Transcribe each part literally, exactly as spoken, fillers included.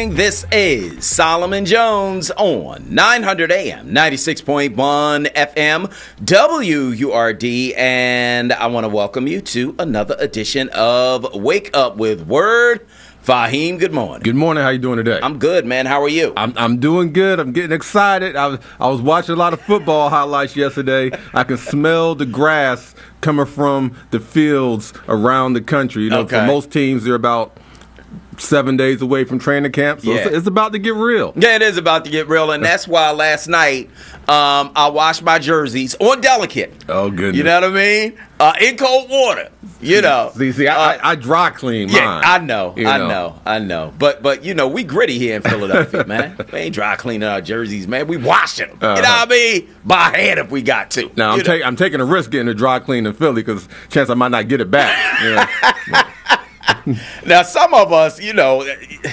morning. This is Solomon Jones on nine hundred A M, ninety-six point one F M, W U R D, and I want to welcome you to another edition of Wake Up with Word. Fahim, good morning. Good morning. How you doing today? I'm good, man. How are you? I'm I'm doing good. I'm getting excited. I was I was watching a lot of football highlights yesterday. I can smell the grass coming from the fields around the country. You know, Okay. for most teams, they're about seven days away from training camp, so Yeah. it's, it's about to get real. Yeah, it is about to get real, and that's why last night um, I washed my jerseys on delicate. Oh, goodness. You know what I mean? Uh, in cold water. You know. See, see, I, Uh, I, I dry clean mine. Yeah, I know, you I know, I know. But, but you know, we gritty here in Philadelphia, man. We ain't dry cleaning our jerseys, man. We washing them. Uh-huh. You know what I mean? By hand if we got to. Now, I'm, You know? ta- I'm taking a risk getting a dry clean in Philly because chance I might not get it back. You know? Now, some of us, you know,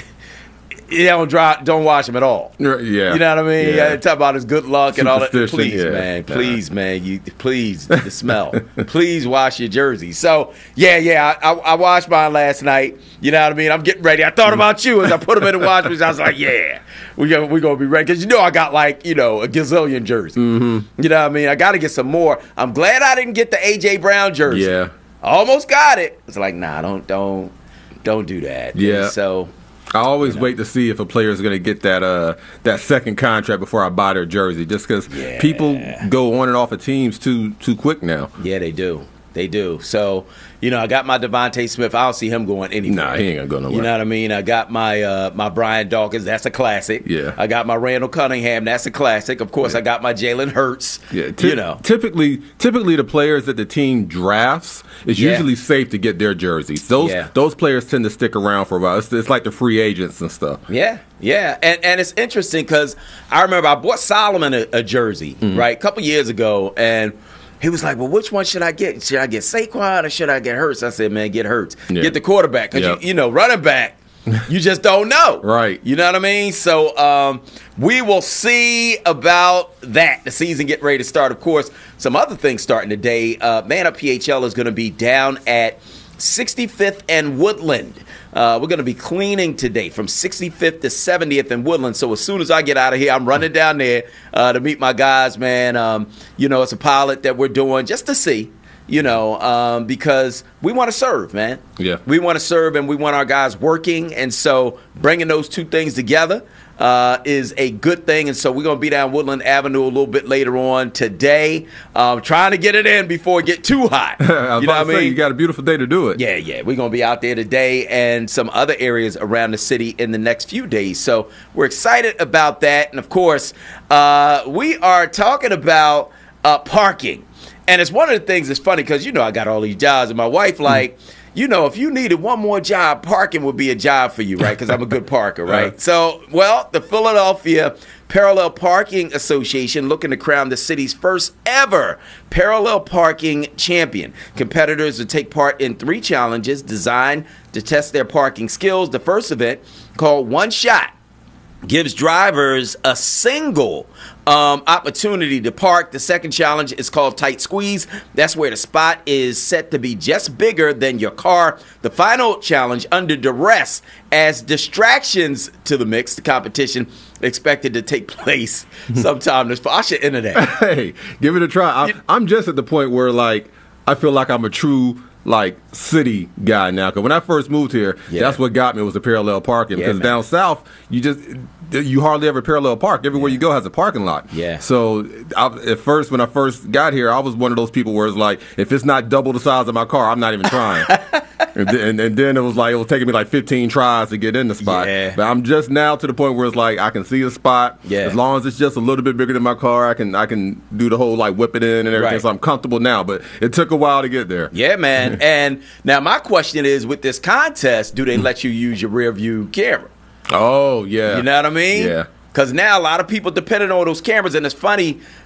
you don't dry, don't wash them at all. Yeah. You know what I mean? Yeah. Yeah. Talk about his good luck and all that. Superstition, Please, yeah. man. Please, man. You please the smell. Please wash your jersey. So yeah, yeah. I, I, I washed mine last night. You know what I mean? I'm getting ready. I thought about you as I put them in the wash machine. I was like, yeah, we gonna we gonna be ready because you know I got like you know a gazillion jerseys. Mm-hmm. You know what I mean? I got to get some more. I'm glad I didn't get the A J Brown jersey. Yeah. I almost got it. It's like nah, don't don't don't do that. Yeah. And so. I always You know. wait to see if a player is going to get that uh, that second contract before I buy their jersey, just because Yeah. people go on and off of teams too too quick now. Yeah, they do. They do. So, you know, I got my Devontae Smith. I don't see him going anywhere. Nah, he ain't gonna go nowhere. You know what I mean? I got my uh, my Brian Dawkins. That's a classic. Yeah. I got my Randall Cunningham. That's a classic. Of course, Yeah. I got my Jalen Hurts. Yeah, ty- you know. typically, typically the players that the team drafts, it's Yeah. usually safe to get their jerseys. Those Yeah. those players tend to stick around for a while. It's, it's like the free agents and stuff. Yeah, yeah, and and it's interesting because I remember I bought Solomon a, a jersey Mm-hmm. right a couple years ago, and he was like, "Well, which one should I get? Should I get Saquon or should I get Hurts?" I said, "Man, get Hurts. Yeah. Get the quarterback because Yep. you, you know running back." You just don't know. Right. You know what I mean? So um, we will see about that. The season getting ready to start. Of course, some other things starting today. Uh, Man Up P H L is going to be down at sixty-fifth and Woodland. Uh, we're going to be cleaning today from sixty-fifth to seventieth and Woodland. So as soon as I get out of here, I'm running down there uh, to meet my guys, man. Um, you know, it's a pilot that we're doing just to see. You know, um, because we want to serve, man. Yeah. We want to serve and we want our guys working. And so bringing those two things together uh, is a good thing. And so we're going to be down Woodland Avenue a little bit later on today. Um, trying to get it in before it get too hot. I was You know about what I to say, mean? you got a beautiful day to do it. Yeah, yeah. We're going to be out there today and some other areas around the city in the next few days. So we're excited about that. And, of course, uh, we are talking about uh, parking. And it's one of the things that's funny because, you know, I got all these jobs. And my wife, like, you know, if you needed one more job, parking would be a job for you, right? Because I'm a good parker, right? Uh. So, well, the Philadelphia Parallel Parking Association looking to crown the city's first ever parallel parking champion. Competitors will take part in three challenges designed to test their parking skills. The first event, called One Shot, gives drivers a single um, opportunity to park. The second challenge is called Tight Squeeze. That's where the spot is set to be just bigger than your car. The final challenge, Under Duress, adds distractions to the mix. The competition expected to take place sometime this fall. I should enter that. Hey, give it a try. I, I'm just at the point where, like, I feel like I'm a true, like, city guy now. Because when I first moved here, Yeah. that's what got me was the parallel parking. Yeah, Because man. down south, you just you hardly ever parallel park. Everywhere you go has a parking lot. Yeah. So I, at first, when I first got here, I was one of those people where it's like, if it's not double the size of my car, I'm not even trying. and, then, and, and then it was like it was taking me like fifteen tries to get in the spot. Yeah. But I'm just now to the point where it's like I can see the spot. Yeah. As long as it's just a little bit bigger than my car, I can I can do the whole like whip it in and everything. Right. So I'm comfortable now. But it took a while to get there. Yeah, man. And now my question is, with this contest, do they let you use your rear view camera? Oh yeah. You know what I mean? Yeah. Because now a lot of people depending on those cameras, and it's funny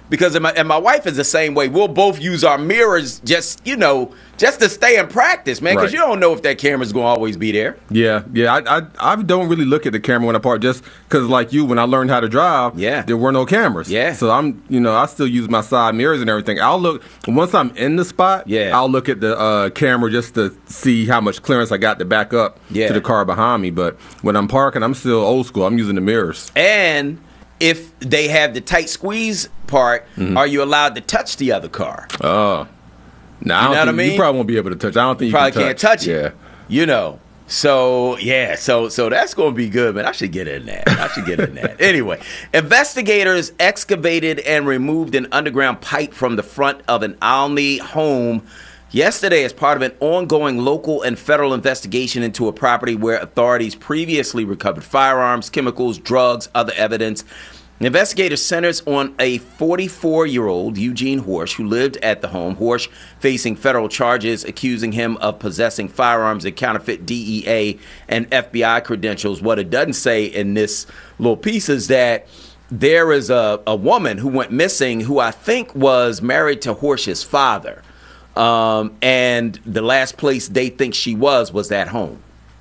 because and my, and my wife is the same way. We'll both use our mirrors just, you know, just to stay in practice, man, because Right. you don't know if that camera's going to always be there. Yeah, yeah. I, I I don't really look at the camera when I park, just because, like you, when I learned how to drive, Yeah. there were no cameras. Yeah. So I'm, you know, I still use my side mirrors and everything. I'll look once I'm in the spot. Yeah. I'll look at the uh, camera just to see how much clearance I got to back up Yeah. to the car behind me. But when I'm parking, I'm still old school. I'm using the mirrors. And if they have the tight squeeze part, Mm-hmm. are you allowed to touch the other car? Oh. Now, I You don't know what I think, mean? You probably won't be able to touch. I don't think you Probably can can't touch it. Yeah. You know. So yeah, so so that's going to be good, man. I should get in that. I should get in that. Anyway, investigators excavated and removed an underground pipe from the front of an Alney home yesterday as part of an ongoing local and federal investigation into a property where authorities previously recovered firearms, chemicals, drugs, other evidence. Investigators centers on a forty-four-year-old Eugene Horsch who lived at the home. Horsch facing federal charges accusing him of possessing firearms and counterfeit D E A and F B I credentials. What it doesn't say in this little piece is that there is a, a woman who went missing who I think was married to Horsch's father. Um, and the last place they think she was was that home.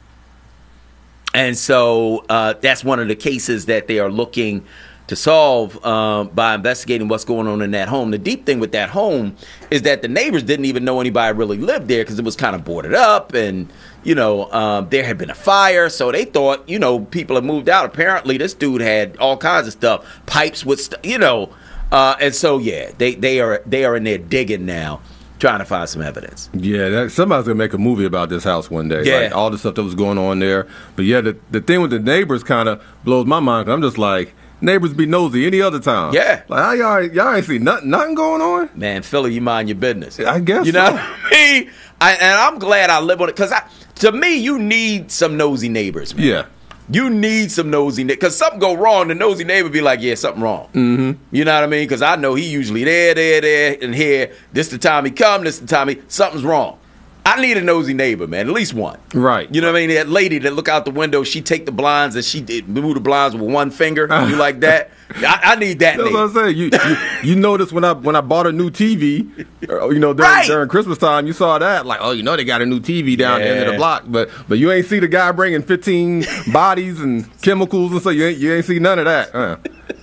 And so uh, that's one of the cases that they are looking to solve uh, by investigating what's going on in that home. The deep thing with that home is that the neighbors didn't even know anybody really lived there because it was kind of boarded up and, you know, um, there had been a fire. So they thought, you know, people had moved out. Apparently this dude had all kinds of stuff, pipes with, st- you know. Uh, and so, yeah, they, they are they are in there digging now, trying to find some evidence. Yeah, that, somebody's gonna make a movie about this house one day. Yeah. Like all the stuff that was going on there. But yeah, the the thing with the neighbors kind of blows my mind. 'Cause I'm just like, neighbors be nosy any other time. Yeah. like how y'all y'all ain't see nothing nothing going on. Man, Philly, you mind your business. I guess You know so. what I mean? I, and I'm glad I live on it because to me, you need some nosy neighbors, man. Yeah, You need some nosy neighbors. Because something go wrong, the nosy neighbor be like, yeah, something wrong. Mm-hmm. You know what I mean? Because I know he usually there, there, there, and here. This the time he come, this the time he, something's wrong. I need a nosy neighbor, man, at least one. right. You know what I mean? That lady that look out the window, she take the blinds and she did move the blinds with one finger. You like that? I, I need that That's neighbor. what I'm saying. You, you you noticed when I when I bought a new T V, or, you know, during, Right. during Christmas time, you saw that like, oh, you know, they got a new T V down the end of Yeah. the block, but but you ain't see the guy bringing fifteen bodies and chemicals and so you ain't you ain't see none of that. Uh.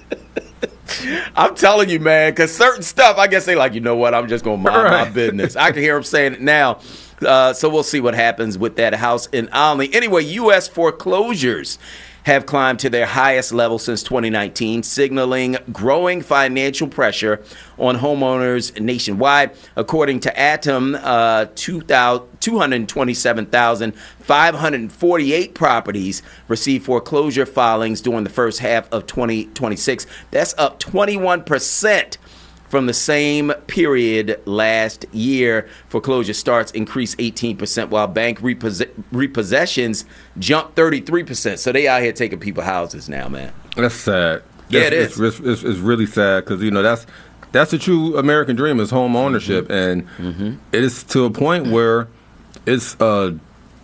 I'm telling you, man, because certain stuff, I guess they like, you know what, I'm just going to mind my Right. business. I can hear them saying it now. Uh, so we'll see what happens with that house in Alney. Anyway, U S foreclosures have climbed to their highest level since twenty nineteen, signaling growing financial pressure on homeowners nationwide. According to Atom, uh, two hundred twenty-seven thousand five hundred forty-eight properties received foreclosure filings during the first half of twenty twenty-six. That's up twenty-one percent from the same period last year. Foreclosure starts increased eighteen percent, while bank repos- repossessions jumped thirty-three percent. So they out here taking people houses now, man. That's sad. Yeah, That's- it it's, It's, it's, it's really sad because you know that's that's the true American dream is home ownership, Mm-hmm. and it is to a point where it's a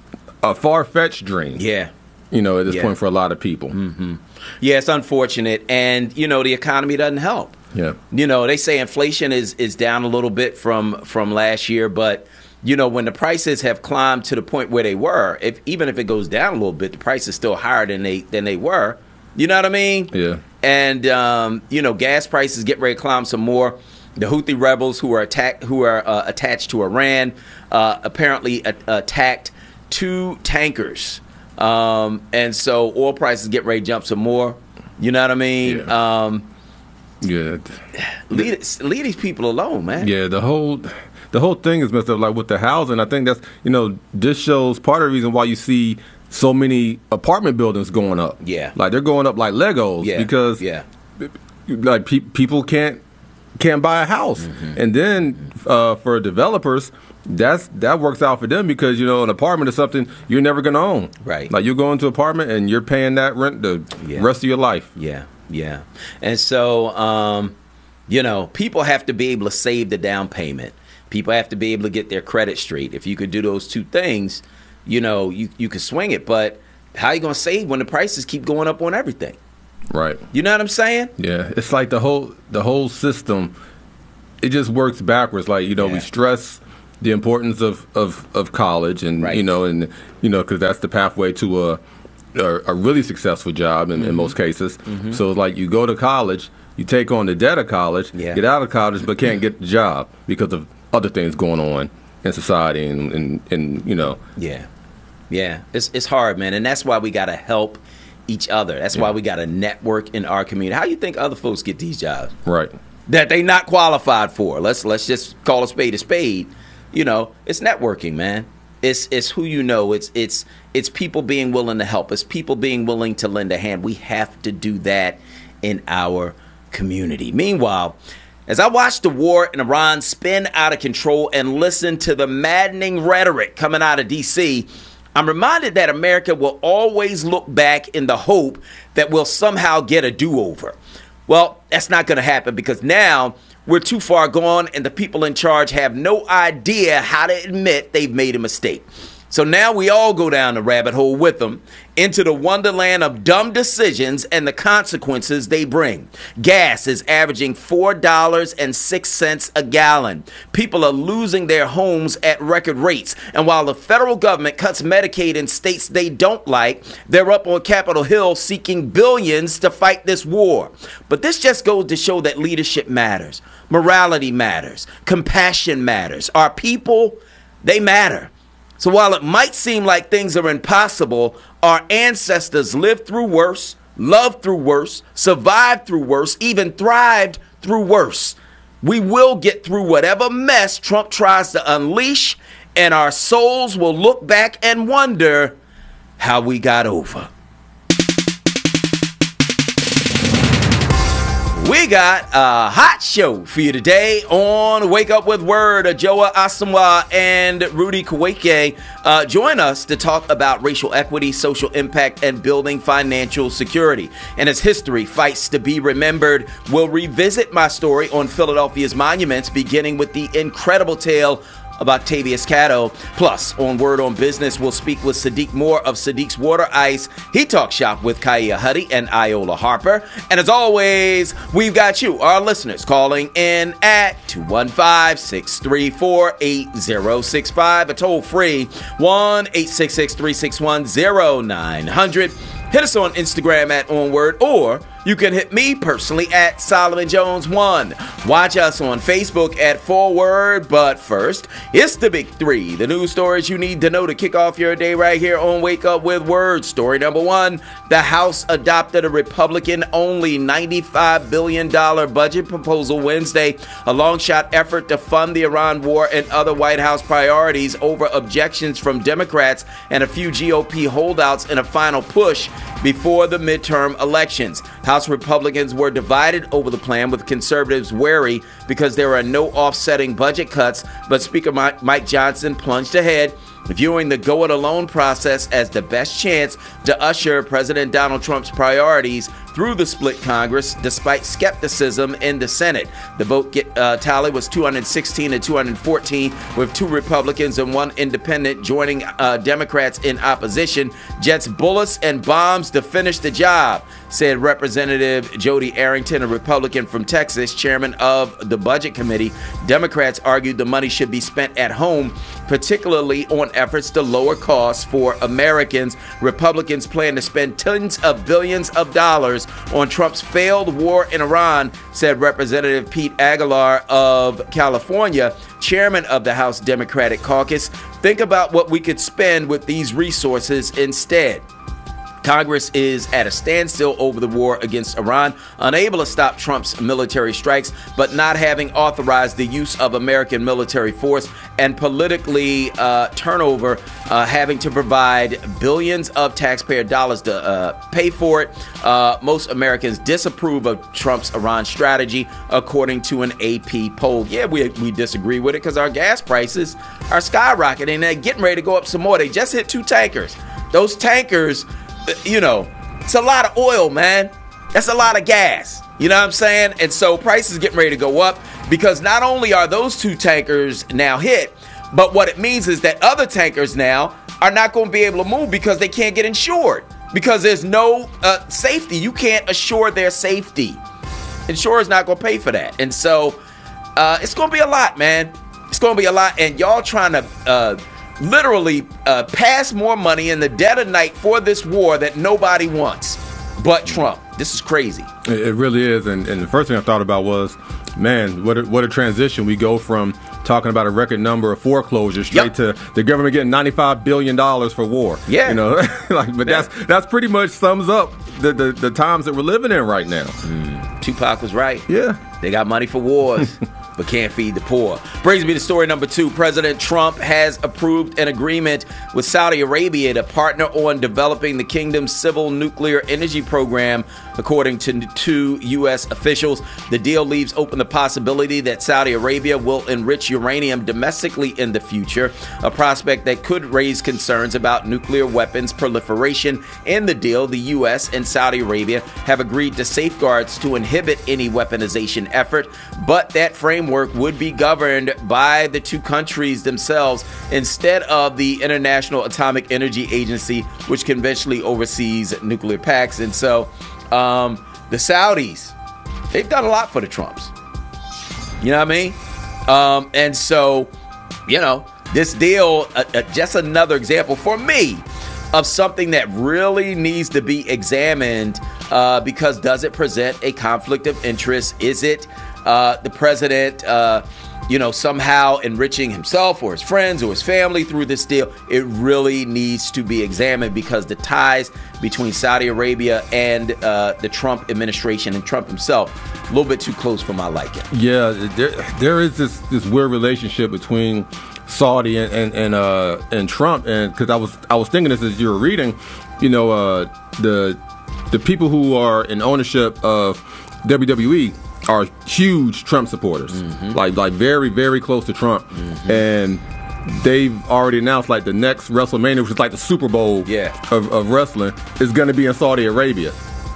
a far fetched dream. Yeah. You know, at this Yeah. point for a lot of people. Yeah, it's unfortunate. And, you know, the economy doesn't help. Yeah. You know, they say inflation is, is down a little bit from, from last year, but, you know, when the prices have climbed to the point where they were, if even if it goes down a little bit, the price is still higher than they than they were. You know what I mean? Yeah. And um, you know, gas prices get ready to climb some more. The Houthi rebels who are attacked, who are uh, attached to Iran, uh, apparently a- attacked two tankers, um, and so oil prices get ready to jump some more. You know what I mean? Yeah. Um, Yeah. leave, leave these people alone, man. Yeah, the whole the whole thing is messed up. Like with the housing, I think that's you know this shows part of the reason why you see so many apartment buildings going up. Yeah. like they're going up like Legos Yeah, because yeah. like pe- people can't can't buy a house, Mm-hmm. and then uh, for developers. That's that works out for them because you know an apartment is something you're never going to own. Right. Like you go into an apartment and you're paying that rent the Yeah. rest of your life. Yeah, yeah. And so, um, you know, people have to be able to save the down payment. People have to be able to get their credit straight. If you could do those two things, you know, you, you could swing it. But how are you going to save when the prices keep going up on everything? Right. You know what I'm saying? Yeah. It's like the whole the whole system, it just works backwards. Like, you know, Yeah. we stress the importance of, of, of college and, Right. you know, and, you know, because that's the pathway to a, a, a really successful job in, Mm-hmm. in most cases. Mm-hmm. So it's like you go to college, you take on the debt of college, Yeah. get out of college, but can't get the job because of other things going on in society and, and, and you know. Yeah. Yeah. It's it's hard, man. And that's why we got to help each other. That's why we got to network in our community. How you think other folks get these jobs? Right. That they not qualified for. Let's let's just call a spade a spade. You know, it's networking, man. It's it's who you know. It's it's it's people being willing to help. It's people being willing to lend a hand. We have to do that in our community. Meanwhile, as I watch the war in Iran spin out of control and listen to the maddening rhetoric coming out of D C, I'm reminded that America will always look back in the hope that we'll somehow get a do-over. Well, that's not going to happen because now we're too far gone and the people in charge have no idea how to admit they've made a mistake. So now we all go down the rabbit hole with them into the wonderland of dumb decisions and the consequences they bring. Gas is averaging four dollars and six cents a gallon. People are losing their homes at record rates. And while the federal government cuts Medicaid in states they don't like, they're up on Capitol Hill seeking billions to fight this war. But this just goes to show that leadership matters. Morality matters. Compassion matters. Our people, they matter. So while it might seem like things are impossible, our ancestors lived through worse, loved through worse, survived through worse, even thrived through worse. We will get through whatever mess Trump tries to unleash, and our souls will look back and wonder how we got over. We got a hot show for you today on Wake Up With Word. Ajoa Asamoah and Rudy Kaweke uh, join us to talk about racial equity, social impact, and building financial security. And as history fights to be remembered, we'll revisit my story on Philadelphia's monuments, beginning with the incredible tale of Octavius Catto. Plus, on Word on Business, we'll speak with Sadiq Moore of Sadiq's Water Ice. He talks shop with Kaya Huddy and Iola Harper. And as always, we've got you, our listeners, calling in at two one five, six three four, eight zero six five, a toll free one eight six six, three six one, zero nine hundred. Hit us on Instagram at OnWord, or you can hit me personally at Solomon Jones one. Watch us on Facebook at Forward. But first, it's the big three, the news stories you need to know to kick off your day right here on Wake Up With Word. Story number one, the House adopted a Republican-only ninety-five billion dollars budget proposal Wednesday, a long-shot effort to fund the Iran war and other White House priorities over objections from Democrats and a few G O P holdouts in a final push before the midterm elections. House Republicans were divided over the plan, with conservatives wary because there are no offsetting budget cuts, but Speaker Mike Johnson plunged ahead, viewing the go-it-alone process as the best chance to usher President Donald Trump's priorities through the split Congress, despite skepticism in the Senate. The vote get, uh, tally was two hundred sixteen to two hundred fourteen, with two Republicans and one independent joining uh, Democrats in opposition. Jets, bullets, and bombs to finish the job, said Representative Jody Arrington, a Republican from Texas, chairman of the Budget Committee. Democrats argued the money should be spent at home, particularly on efforts to lower costs for Americans. Republicans plan to spend tens of billions of dollars on Trump's failed war in Iran, said Representative Pete Aguilar of California, chairman of the House Democratic Caucus. Think about what we could spend with these resources instead. Congress is at a standstill over the war against Iran, unable to stop Trump's military strikes, but not having authorized the use of American military force, and politically uh, turnover, uh, having to provide billions of taxpayer dollars to uh, pay for it. Uh, most Americans disapprove of Trump's Iran strategy, according to an A P poll. Yeah, we, we disagree with it because our gas prices are skyrocketing and they're getting ready to go up some more. They just hit two tankers. Those tankers, you know, it's a lot of oil, man. That's a lot of gas. You know what I'm saying? And so prices getting ready to go up because not only are those two tankers now hit, but what it means is that other tankers now are not going to be able to move because they can't get insured. because there's no uh, safety. You can't assure their safety. Insurer's not going to pay for that. And so uh, it's going to be a lot, man. It's going to be a lot. And y'all trying to uh, literally uh, pass more money in the dead of night for this war that nobody wants but Trump. This is crazy. It, it really is. And, and the first thing I thought about was, man, what a, what a transition. We go from talking about a record number of foreclosures straight yep. to the government getting ninety-five billion dollars for war. Yeah. You know, like, but yeah. that's that's pretty much sums up the, the, the times that we're living in right now. Mm. Tupac was right. Yeah. They got money for wars, but can't feed the poor. Brings me to story number two. President Trump has approved an agreement with Saudi Arabia to partner on developing the kingdom's civil nuclear energy program, according to two U S officials. The deal leaves open the possibility that Saudi Arabia will enrich uranium domestically in the future, a prospect that could raise concerns about nuclear weapons proliferation. In the deal, the U S and Saudi Arabia have agreed to safeguards to inhibit any weaponization effort, but that framework would be governed by the two countries themselves instead of the International Atomic Energy Agency, which conventionally oversees nuclear pacts. And so um, the Saudis, they've done a lot for the Trumps. You know what I mean? Um, and so, you know, this deal, uh, uh, just another example for me of something that really needs to be examined uh, because does it present a conflict of interest? Is it uh, the president, uh, you know, somehow enriching himself or his friends or his family through this deal? It really needs to be examined because the ties between Saudi Arabia and uh, the Trump administration and Trump himself, a little bit too close for my liking. Yeah, there, there is this, this weird relationship between Saudi and and and, uh, and Trump, and because I was I was thinking this as you were reading, you know, uh, the the people who are in ownership of W W E are huge Trump supporters, mm-hmm. like like very very close to Trump, mm-hmm. and they've already announced like the next WrestleMania, which is like the Super Bowl yeah. of, of wrestling, is going to be in Saudi Arabia.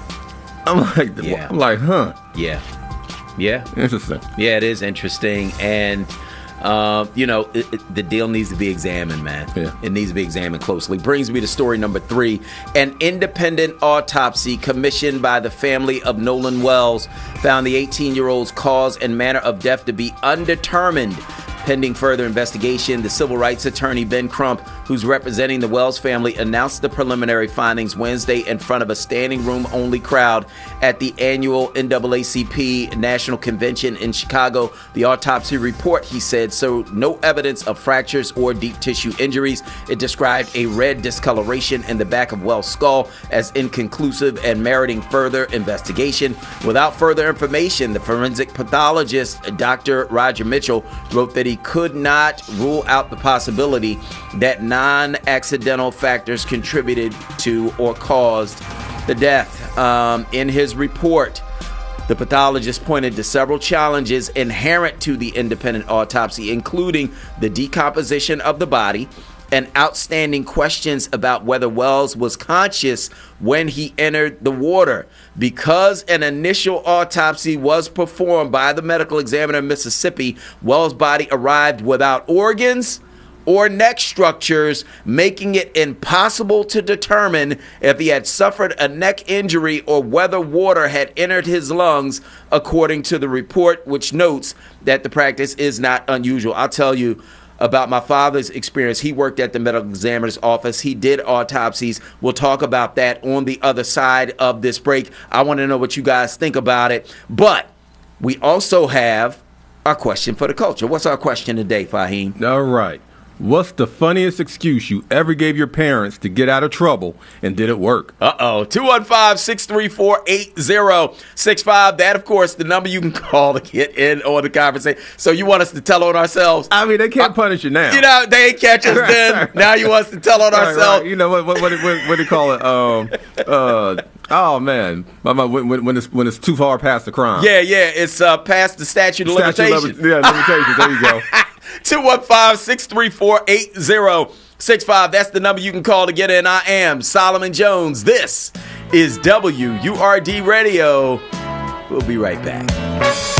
I'm like, yeah. I'm like, huh? Yeah, yeah, interesting. Yeah, it is interesting, and. Uh, you know, it, it, the deal needs to be examined, man. Yeah. It needs to be examined closely. Brings me to story number three. An independent autopsy commissioned by the family of Nolan Wells found the eighteen-year-old's cause and manner of death to be undetermined. Pending further investigation, the civil rights attorney Ben Crump, who's representing the Wells family, announced the preliminary findings Wednesday in front of a standing room only crowd at the annual N double A C P National Convention in Chicago. The autopsy report, he said, showed no evidence of fractures or deep tissue injuries. It described a red discoloration in the back of Wells' skull as inconclusive and meriting further investigation. Without further information, the forensic pathologist, Doctor Roger Mitchell, wrote that he could not rule out the possibility that non-accidental factors contributed to or caused the death. Um, in his report, the pathologist pointed to several challenges inherent to the independent autopsy, including the decomposition of the body and outstanding questions about whether Wells was conscious when he entered the water. Because an initial autopsy was performed by the medical examiner in Mississippi, Wells' body arrived without organs or neck structures, making it impossible to determine if he had suffered a neck injury or whether water had entered his lungs, according to the report, which notes that the practice is not unusual. I'll tell you about my father's experience. He worked at the medical examiner's office. He did autopsies. We'll talk about that on the other side of this break. I want to know what you guys think about it. But we also have our question for the culture. What's our question today, Fahim? All right. What's the funniest excuse you ever gave your parents to get out of trouble, and did it work? Uh-oh. two one five, six three four, eight zero six five. That, of course, the number you can call to get in on the conversation. So you want us to tell on ourselves? I mean, they can't uh, punish you now. You know, they ain't catch us then. Now you want us to tell on right, ourselves. Right. You know, what what, what, what, what do you call it? Um, uh, oh, man. When, when, when, it's, when it's too far past the crime. Yeah, yeah. It's uh, past the statute of limitations. Statute of, yeah, limitations. There you go. two one five, six three four, eight zero six five. That's the number you can call to get in. I am Solomon Jones. This is W U R D Radio. We'll be right back.